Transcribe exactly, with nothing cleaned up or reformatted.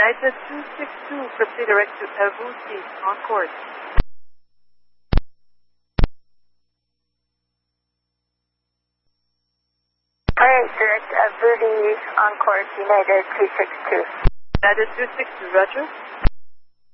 United two six two, proceed direct to Avuti, on course. Alright, direct Avuti, on course, United two six two. United two six two, roger.